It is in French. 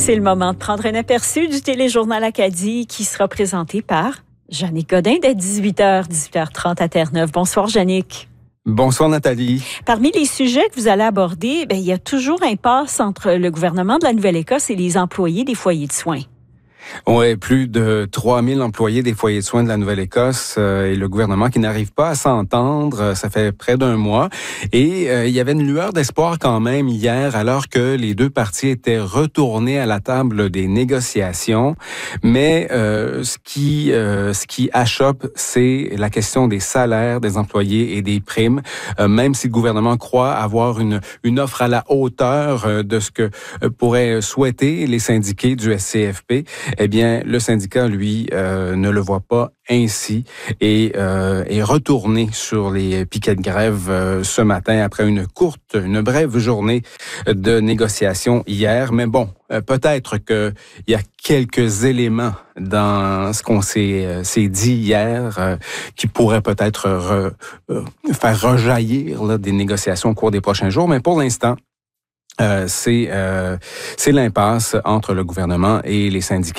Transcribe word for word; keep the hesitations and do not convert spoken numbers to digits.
C'est le moment de prendre un aperçu du Téléjournal Acadie qui sera présenté par Jannick Godin dès dix-huit heures, dix-huit heures trente à Terre-Neuve. Bonsoir, Jannick. Bonsoir, Nathalie. Parmi les sujets que vous allez aborder, bien, il y a toujours un impasse entre le gouvernement de la Nouvelle-Écosse et les employés des foyers de soins. Oui, plus de trois mille employés des foyers de soins de la Nouvelle-Écosse euh, et le gouvernement qui n'arrive pas à s'entendre. Ça fait près d'un mois. Et euh, il y avait une lueur d'espoir quand même hier, alors que les deux parties étaient retournés à la table des négociations. Mais euh, ce qui euh, ce qui achoppe, c'est la question des salaires des employés et des primes. Euh, même si le gouvernement croit avoir une une offre à la hauteur euh, de ce que euh, pourraient souhaiter les syndiqués du S C F P, eh bien, le syndicat, lui, euh, ne le voit pas ainsi et euh, est retourné sur les piquets de grève euh, ce matin après une courte, une brève journée de négociation hier. Mais bon, euh, peut-être qu'il y a quelques éléments dans ce qu'on s'est, euh, s'est dit hier euh, qui pourraient peut-être re, euh, faire rejaillir là, des négociations au cours des prochains jours. Mais pour l'instant, Euh, c'est euh, c'est l'impasse entre le gouvernement et les syndicats.